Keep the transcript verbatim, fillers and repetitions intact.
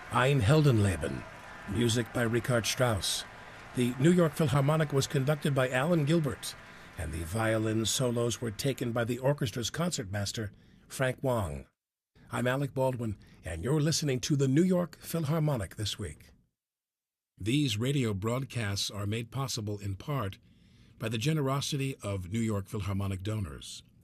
Ein Heldenleben, music by Richard Strauss. The New York Philharmonic was conducted by Alan Gilbert, and the violin solos were taken by the orchestra's concertmaster, Frank Wong. I'm Alec Baldwin, and you're listening to the New York Philharmonic this week. These radio broadcasts are made possible in part by the generosity of New York Philharmonic donors.